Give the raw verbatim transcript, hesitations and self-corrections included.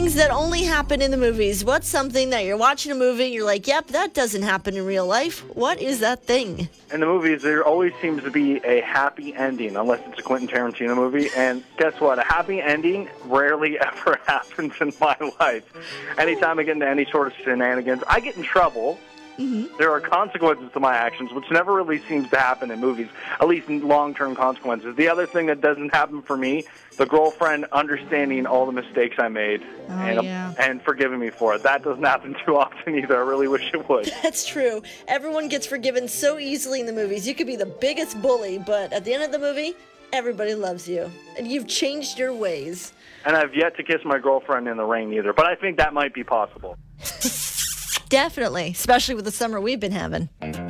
things that only happen in the movies. What's something that you're watching a movie, you're like, yep, that doesn't happen in real life. What is that thing? In the movies, there always seems to be a happy ending, unless it's a Quentin Tarantino movie. And guess what? A happy ending rarely ever happens in my life. Anytime I get into any sort of shenanigans, I get in trouble. Mm-hmm. There are consequences to my actions, which never really seems to happen in movies, at least in long-term consequences. The other thing that doesn't happen for me, the girlfriend understanding all the mistakes I made oh, and, yeah. and forgiving me for it. That doesn't happen too often either. I really wish it would. That's true. Everyone gets forgiven so easily in the movies. You could be the biggest bully, but at the end of the movie, everybody loves you. And you've changed your ways. And I've yet to kiss my girlfriend in the rain either, but I think that might be possible. Definitely, especially with the summer we've been having.